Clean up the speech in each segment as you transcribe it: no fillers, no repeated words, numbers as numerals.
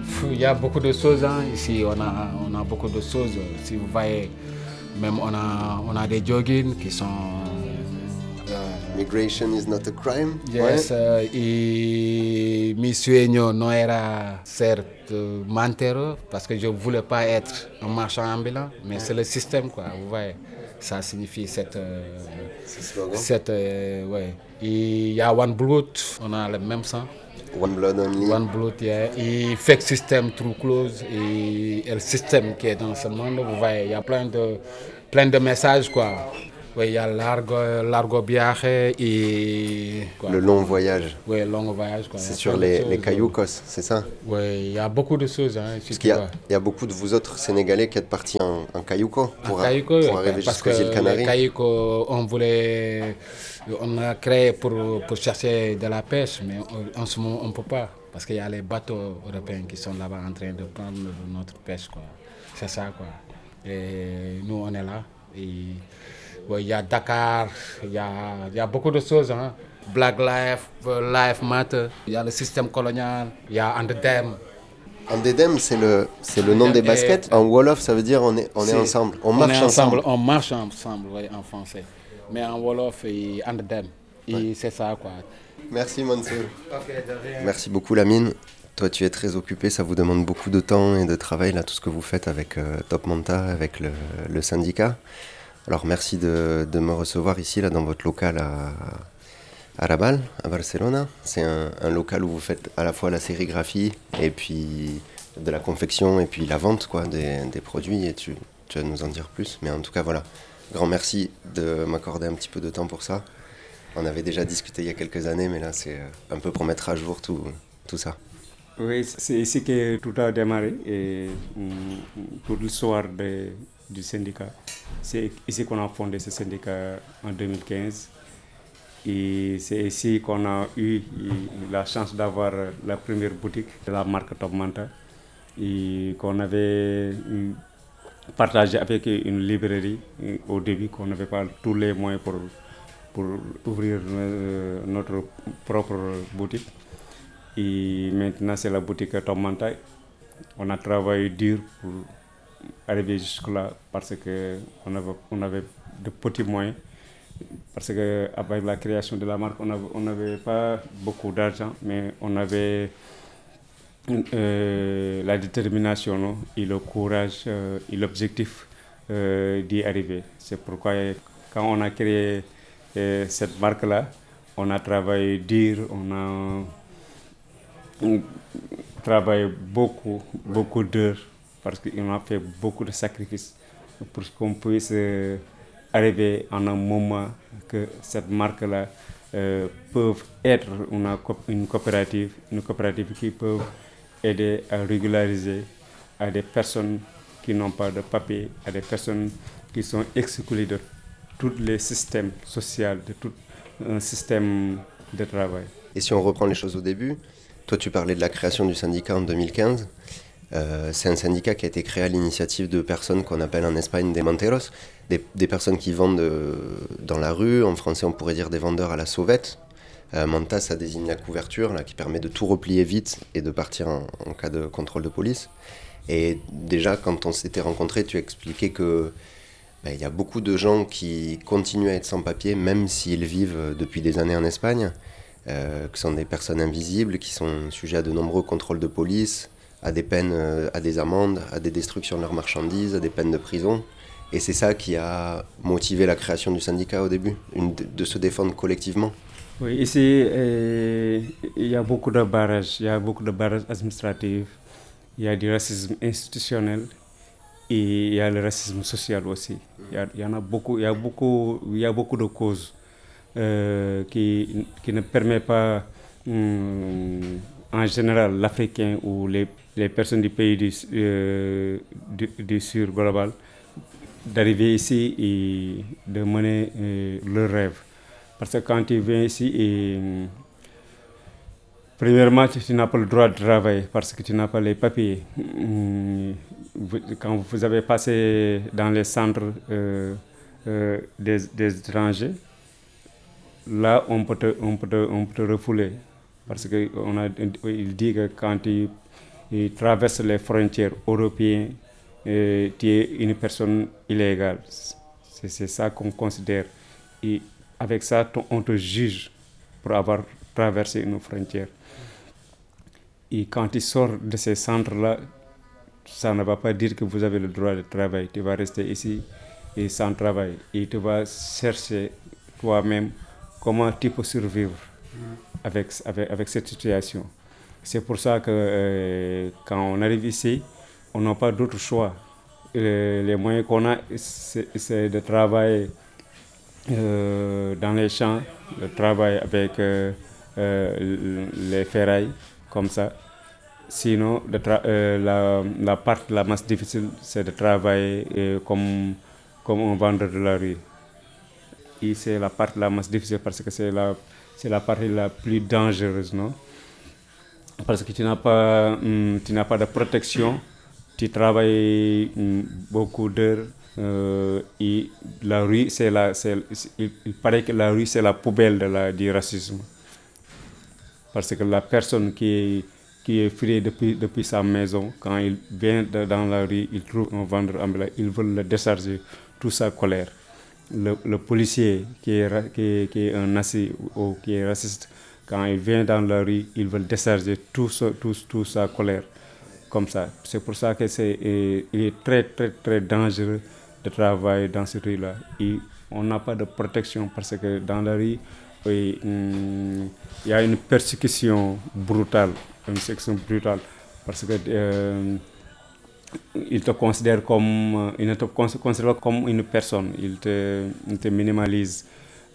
Il y a beaucoup de choses, hein. Ici, on a beaucoup de choses. Si vous voyez, même on a des joggings qui sont... Migration is not a crime. Yes, y mi sueño no era ser mantero parce que je ne voulais pas être un marchand ambulant, mais c'est le système, quoi. Vous voyez, ça signifie ouais. Il y a One Blood, on a le même sang. One Blood Only. One Blood, yeah. Et fake system true close et le système qui est dans ce monde, vous voyez, il y a plein de messages, quoi. Oui, il y a Largo Viaje et... Quoi, le long voyage. Oui, long voyage. Quoi. C'est sur les Cayucos, c'est ça? Oui, il y a beaucoup de choses. Hein, parce qu'il y a beaucoup de vous autres Sénégalais qui êtes partis en Cayuco pour arriver jusqu'aux îles Canaries. Les Cayucos, on a créé pour chercher de la pêche, mais en ce moment, on ne peut pas. Parce qu'il y a les bateaux européens qui sont là-bas en train de prendre notre pêche. Quoi. C'est ça, quoi. Et nous, on est là. Et... il y a Dakar, il y a beaucoup de choses. Hein. Black Life Matter, il y a le système colonial, il y a Andedem. Andedem, c'est le nom des baskets. En Wolof, ça veut dire on est ensemble. On marche ensemble. On marche ensemble, oui, en français. Mais en Wolof, Andedem. Et c'est ça, quoi. Merci, Mansour. Okay, de rien. Merci beaucoup, Lamine. Toi, tu es très occupé, ça vous demande beaucoup de temps et de travail, là, tout ce que vous faites avec Top Monta, avec le syndicat. Alors merci de me recevoir ici là dans votre local à Raval, à Barcelona. C'est un local où vous faites à la fois la sérigraphie et puis de la confection et puis la vente quoi, des produits et tu vas nous en dire plus. Mais en tout cas voilà, grand merci de m'accorder un petit peu de temps pour ça. On avait déjà discuté il y a quelques années mais là c'est un peu pour mettre à jour tout ça. Oui, c'est ici que tout a démarré et pour l'histoire du syndicat. C'est ici qu'on a fondé ce syndicat en 2015 et c'est ici qu'on a eu la chance d'avoir la première boutique de la marque Top Manta et qu'on avait partagé avec une librairie au début, qu'on n'avait pas tous les moyens pour ouvrir notre propre boutique. Et maintenant c'est la boutique Top Manta. On a travaillé dur pour arriver jusque-là parce qu'on avait de petits moyens. Parce qu'avec la création de la marque, on n'avait pas beaucoup d'argent, mais on avait la détermination et le courage et l'objectif d'y arriver. C'est pourquoi quand on a créé cette marque-là, on a travaillé dur, on travaille beaucoup d'heures parce qu'on a fait beaucoup de sacrifices pour qu'on puisse arriver en un moment que cette marque-là peut être une coopérative qui peut aider à régulariser à des personnes qui n'ont pas de papier, à des personnes qui sont exclues de tous les systèmes sociaux, de tout un système de travail. Et si on reprend les choses au début, toi, tu parlais de la création du syndicat en 2015. C'est un syndicat qui a été créé à l'initiative de personnes qu'on appelle en Espagne des manteros, des personnes qui vendent dans la rue. En français, on pourrait dire des vendeurs à la sauvette. Manta, ça désigne la couverture là, qui permet de tout replier vite et de partir en cas de contrôle de police. Et déjà, quand on s'était rencontrés, tu expliquais que y a beaucoup de gens qui continuent à être sans papier, même s'ils vivent depuis des années en Espagne. Que sont des personnes invisibles, qui sont sujets à de nombreux contrôles de police, à des peines, à des amendes, à des destructions de leurs marchandises, à des peines de prison. Et c'est ça qui a motivé la création du syndicat au début, de se défendre collectivement. Oui, ici, il y a beaucoup de barrages, administratifs, il y a du racisme institutionnel et il y a le racisme social aussi. Il y en a beaucoup, il y a beaucoup de causes. Qui ne permet pas en général l'Africain ou les personnes du pays du Sud global d'arriver ici et de mener leur rêve. Parce que quand tu viens ici, premièrement, tu n'as pas le droit de travailler parce que tu n'as pas les papiers. Quand vous avez passé dans les centres des étrangers, là, on peut te refouler parce qu'il dit que quand tu traverses les frontières européennes, tu es une personne illégale. C'est ça qu'on considère. Et avec ça, on te juge pour avoir traversé une frontière. Et quand tu sors de ces centres-là, ça ne va pas dire que vous avez le droit de travail. Tu vas rester ici et sans travail. Et tu vas chercher toi-même comment tu peux survivre avec cette situation. C'est pour ça que quand on arrive ici, on n'a pas d'autre choix. Les moyens qu'on a, c'est de travailler dans les champs, de travailler avec les ferrailles, comme ça. Sinon, la partie la plus difficile, c'est de travailler comme un vendeur de la rue. Et c'est la partie la plus difficile parce que c'est la partie la plus dangereuse, non? Parce que tu n'as pas de protection, tu travailles beaucoup d'heures. Et la rue, il paraît que la rue, c'est la poubelle du racisme. Parce que la personne qui est friée depuis sa maison, quand il vient dans la rue, il trouve un vendeur ambulant, il veut le décharger toute sa colère. Le policier qui est un nazi ou qui est raciste, quand il vient dans la rue, il veut décharger toute sa colère. Comme ça. C'est pour ça que il est très, très, très dangereux de travailler dans cette rue-là. Et on n'a pas de protection parce que dans la rue, il y a une persécution brutale. Parce que il te considère comme une personne. Il te minimalise.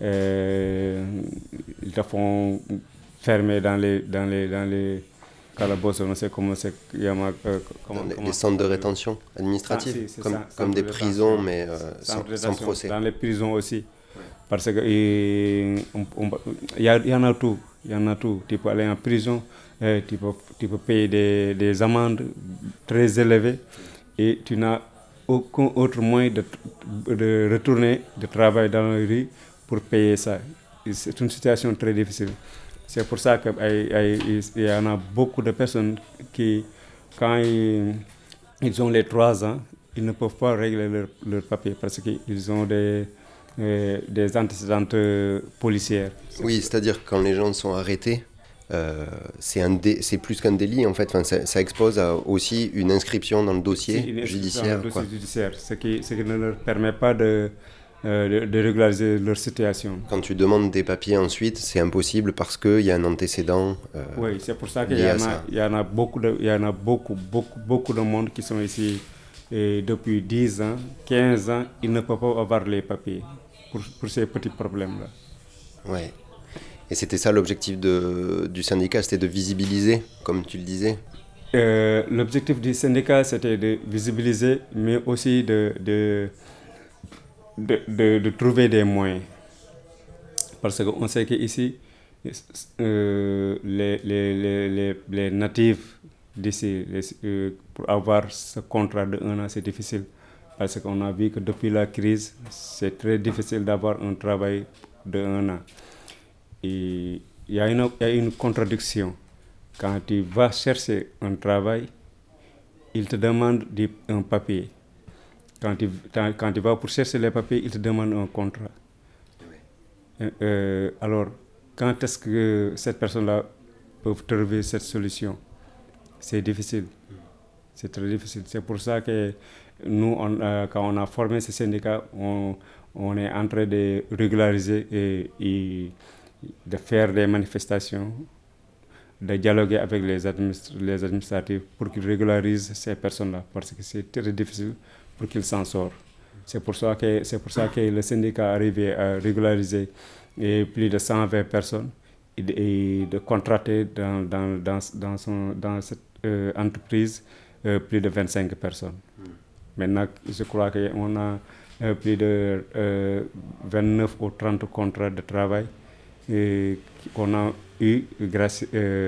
Ils te font fermer dans les calabosses, on sait comment c'est. Les centres de rétention administrative, comme des prisons, mais sans procès. Dans les prisons aussi. Parce que il y en a tout. Il y en a tout. Tu peux aller en prison, tu peux payer des amendes très élevées et tu n'as aucun autre moyen de retourner, de travailler dans la rue pour payer ça. C'est une situation très difficile. C'est pour ça qu'il y en a beaucoup de personnes qui, quand ils ont les 3 ans, ils ne peuvent pas régler leur papier parce qu'ils ont des antécédents policières. Oui, c'est-à-dire quand les gens sont arrêtés, c'est plus qu'un délit en fait. Enfin, ça expose à aussi une inscription dans le dossier judiciaire. Ce qui ne leur permet pas de régulariser leur situation. Quand tu demandes des papiers ensuite, c'est impossible parce qu'il y a un antécédent. Oui, c'est pour ça qu'il y en a beaucoup de monde qui sont ici depuis 10 ans, 15 ans, ils ne peuvent pas avoir les papiers pour ces petits problèmes-là. Ouais. Et c'était ça l'objectif du syndicat, c'était de visibiliser, comme tu le disais. L'objectif du syndicat, c'était de visibiliser, mais aussi de trouver des moyens. Parce qu'on sait qu'ici, les natifs d'ici, pour avoir ce contrat de 1 an, c'est difficile. Parce qu'on a vu que depuis la crise, c'est très difficile d'avoir un travail de 1 an. Et il y a une contradiction. Quand tu vas chercher un travail, ils te demandent un papier. Quand tu vas pour chercher les papiers, ils te demandent un contrat. Alors, quand est-ce que cette personne-là peut trouver cette solution? C'est difficile. C'est très difficile. C'est pour ça que nous, quand on a formé ce syndicat, on est en train de régulariser et de faire des manifestations, de dialoguer avec les administratifs pour qu'ils régularisent ces personnes-là, parce que c'est très difficile pour qu'ils s'en sortent. C'est pour ça que le syndicat est arrivé à régulariser plus de 120 personnes et de contracter dans cette entreprise plus de 25 personnes. Maintenant, je crois qu'on a plus de 29 ou 30 contrats de travail qu'on a eu grâce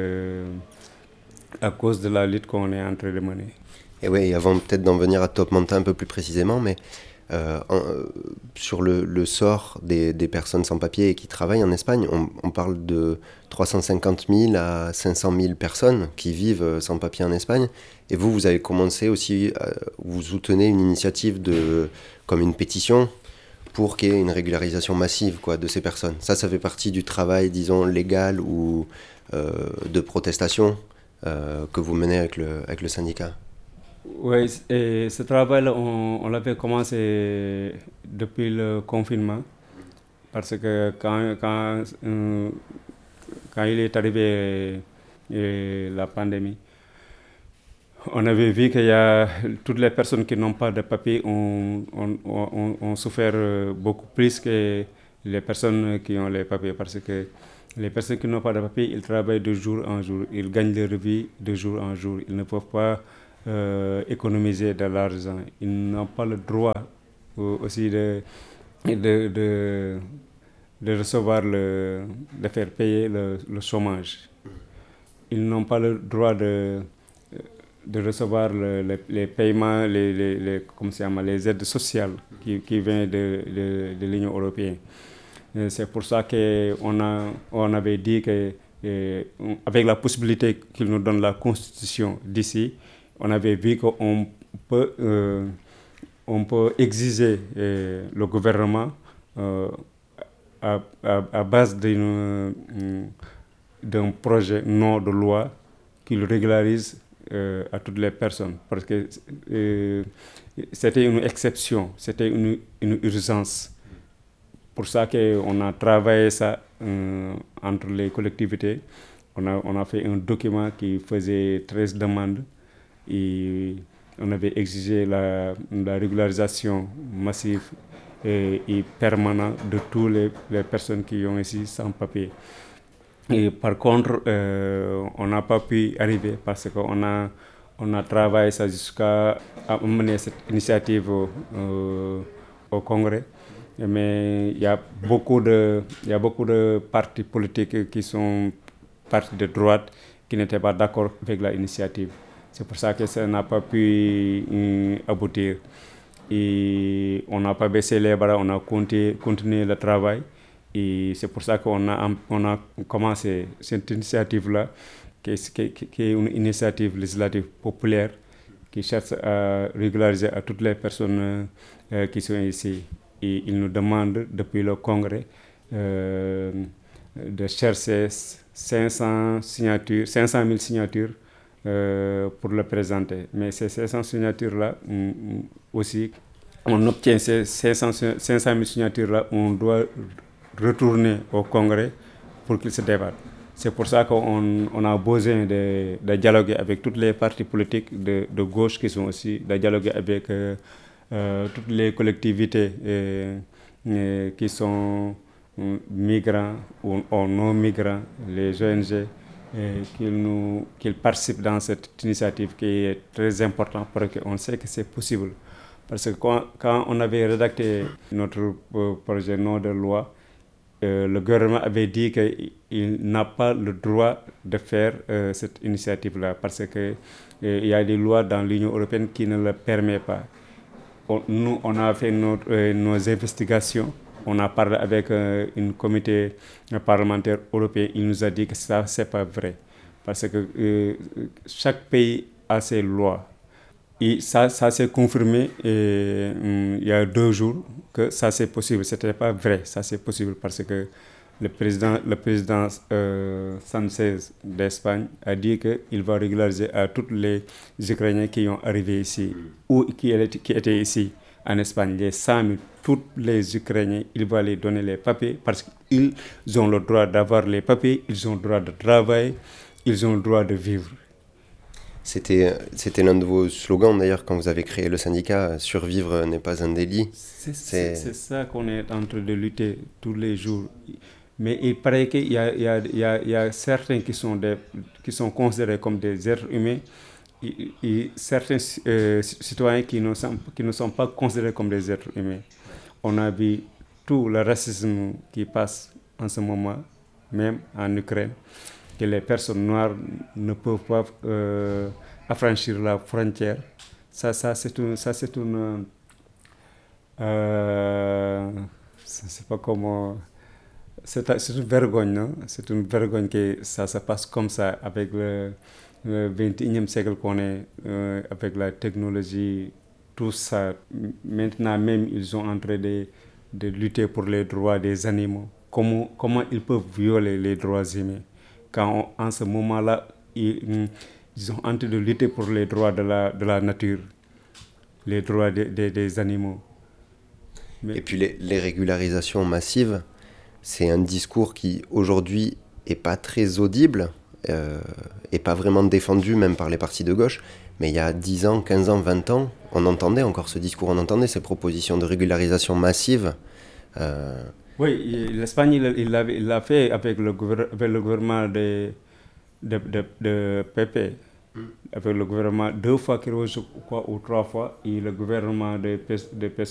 à cause de la lutte qu'on est en train de mener. Et oui, avant peut-être d'en venir à Top Manta un peu plus précisément, mais sur le sort des personnes sans papier qui travaillent en Espagne. On parle de 350 000 à 500 000 personnes qui vivent sans papier en Espagne. Et vous avez commencé aussi, vous soutenez une initiative comme une pétition pour qu'il y ait une régularisation massive de ces personnes. Ça fait partie du travail, disons, légal ou de protestation que vous menez avec le syndicat. Oui, et ce travail-là, on l'avait commencé depuis le confinement, parce que quand il est arrivé la pandémie, on avait vu qu'il y a toutes les personnes qui n'ont pas de papier ont souffert beaucoup plus que les personnes qui ont les papiers, parce que les personnes qui n'ont pas de papier, ils travaillent de jour en jour, ils gagnent leur vie de jour en jour, ils ne peuvent pas économiser de l'argent. Ils n'ont pas le droit aussi de recevoir de faire payer le chômage. Ils n'ont pas le droit de recevoir les paiements, les aides sociales qui viennent de l'Union européenne. C'est pour ça qu'on avait dit que avec la possibilité qu'il nous donne la Constitution d'ici, on avait vu qu'on peut exiger le gouvernement à base d'un projet non de loi qu'il régularise à toutes les personnes. Parce que c'était une exception, c'était une urgence. Pour ça qu'on a travaillé ça entre les collectivités. On a fait un document qui faisait 13 demandes. Et on avait exigé la régularisation massive et permanente de toutes les personnes qui ont ici sans papier. Et par contre, on n'a pas pu arriver parce qu'on a travaillé ça jusqu'à amener cette initiative au Congrès. Mais il y a beaucoup de partis politiques qui sont partis de droite qui n'étaient pas d'accord avec l'initiative. C'est pour ça que ça n'a pas pu aboutir. Et on n'a pas baissé les bras, on a continué le travail. Et c'est pour ça qu'on a commencé cette initiative-là, qui est une initiative législative populaire, qui cherche à régulariser à toutes les personnes qui sont ici. Et ils nous demandent, depuis le Congrès, de chercher 500 000 signatures pour le présenter. Mais ces 500 signatures-là, aussi, on obtient ces 500 000 signatures-là, on doit retourner au Congrès pour qu'il se débatte. C'est pour ça qu'on a besoin de dialoguer avec toutes les partis politiques de gauche qui sont aussi, de dialoguer avec toutes les collectivités qui sont migrants ou non migrants, les ONG, qu'ils participent dans cette initiative qui est très importante parce qu'on sait que c'est possible. Parce que quand on avait rédacté notre projet non de loi, le gouvernement avait dit qu'il n'a pas le droit de faire cette initiative-là parce qu'il y a des lois dans l'Union européenne qui ne le permettent pas. Nous, on a fait nos investigations. On a parlé avec un comité parlementaire européen. Il nous a dit que ça, c'est pas vrai. Parce que chaque pays a ses lois. Et ça s'est confirmé il y a 2 jours que ça, c'est possible. Ce n'était pas vrai. Ça, c'est possible parce que le président Sánchez d'Espagne a dit qu'il va régulariser à tous les Ukrainiens qui ont arrivé ici ou qui étaient ici en Espagne, les 100 000, tous les Ukrainiens, il va les donner les papiers parce qu'ils ont le droit d'avoir les papiers, ils ont le droit de travailler, ils ont le droit de vivre. C'était l'un de vos slogans d'ailleurs quand vous avez créé le syndicat, survivre n'est pas un délit. C'est ça qu'on est en train de lutter tous les jours. Mais il paraît qu'il y a certains qui sont considérés comme des êtres humains et certains citoyens qui ne sont pas considérés comme des êtres humains. On a vu tout le racisme qui passe en ce moment, même en Ukraine, que les personnes noires ne peuvent pas affranchir la frontière. Ça c'est une Je ne sais pas comment. C'est une vergogne, non? C'est une vergogne que ça se passe comme ça avec le 21e siècle qu'on est, avec la technologie, tout ça. Maintenant même, ils sont en train de lutter pour les droits des animaux. Comment ils peuvent violer les droits humains quand en ce moment-là, ils sont en train de lutter pour les droits de la nature, les droits des animaux. Et puis les régularisations massives, c'est un discours qui aujourd'hui est pas très audible, et pas vraiment défendu même par les partis de gauche, mais il y a 10 ans, 15 ans, 20 ans, on entendait encore ce discours, on entendait ces propositions de régularisation massive. Oui, l'Espagne, il l'a fait avec le gouvernement de Pepe. Avec le gouvernement 2 fois, je crois, ou 3 fois, et le gouvernement de